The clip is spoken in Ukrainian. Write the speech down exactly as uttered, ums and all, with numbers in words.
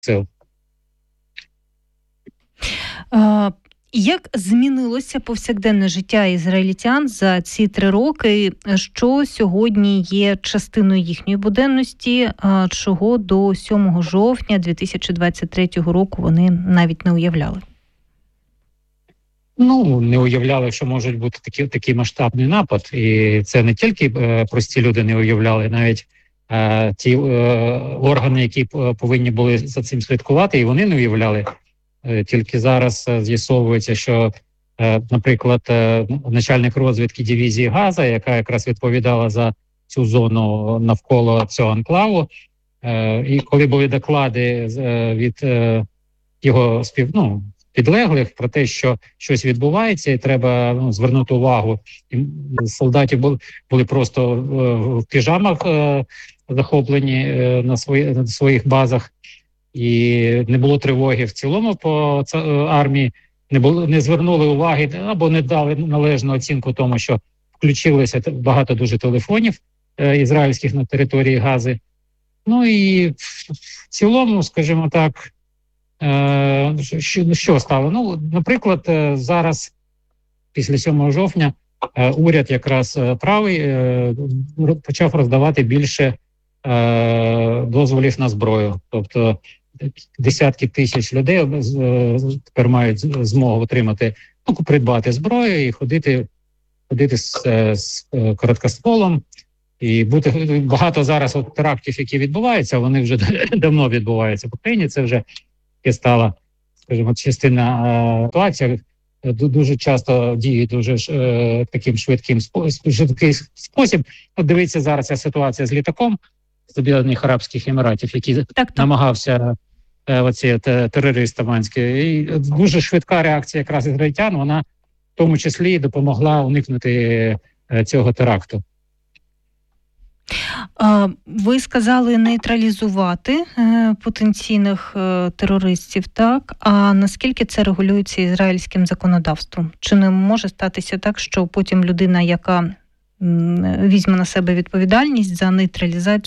сил. А, як змінилося повсякденне життя ізраїльтян за ці три роки? Що сьогодні є частиною їхньої буденності, а чого до сьомого жовтня дві тисячі двадцять третього року вони навіть не уявляли? Ну, не уявляли, що може бути такий, такий масштабний напад. І це не тільки е, прості люди не уявляли, навіть е, ті е, органи, які повинні були за цим слідкувати, і вони не уявляли. Е, тільки зараз е, з'ясовується, що, е, наприклад, е, начальник розвідки дивізії Газа, яка якраз відповідала за цю зону навколо цього анклаву, е, і коли були доклади е, від е, його спів... ну, підлеглих про те, що щось відбувається, і треба ну, звернути увагу. І солдатів були, були просто е, в піжамах е, захоплені е, на, свої, на своїх базах, і не було тривоги в цілому по е, армії, не було, не звернули уваги або не дали належну оцінку тому, що включилося багато дуже телефонів е, ізраїльських на території Гази. Ну і в цілому, скажімо так, Що, що стало? Ну, наприклад, зараз, після сьомого жовтня, уряд якраз правий почав роздавати більше дозволів на зброю. Тобто десятки тисяч людей тепер мають змогу отримати, ну, придбати зброю і ходити, ходити з, з короткостволом. І бути багато зараз от терактів, які відбуваються, вони вже давно відбуваються в Україні, це вже і стала, скажімо, частина ситуації. Дуже часто діє дуже е, таким швидким швидкий спосіб. От дивіться зараз ця ситуація з літаком з Об'єднаних Арабських Еміратів, який так, так. намагався е, оці терорист Аманський. І дуже швидка реакція якраз ізраїльтян, вона в тому числі допомогла уникнути е, цього теракту. Ви сказали нейтралізувати е, потенційних е, терористів, так? А наскільки це регулюється ізраїльським законодавством? Чи не може статися так, що потім людина, яка м, візьме на себе відповідальність за нейтралізацію